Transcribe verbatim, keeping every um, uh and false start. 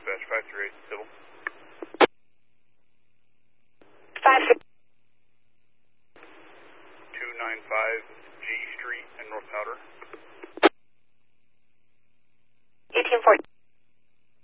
dispatch, five three eight, civil. five two nine five G Street in North Powder.